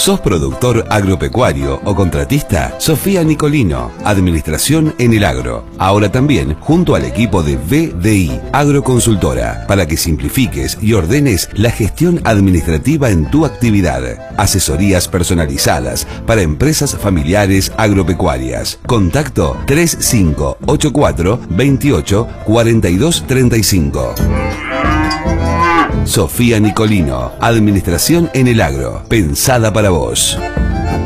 ¿Sos productor agropecuario o contratista? Sofía Nicolino, Administración en el Agro. Ahora también junto al equipo de VDI, Agroconsultora, para que simplifiques y ordenes la gestión administrativa en tu actividad. Asesorías personalizadas para empresas familiares agropecuarias. Contacto 3584 28 42 35. Sofía Nicolino, Administración en el Agro, pensada para vos.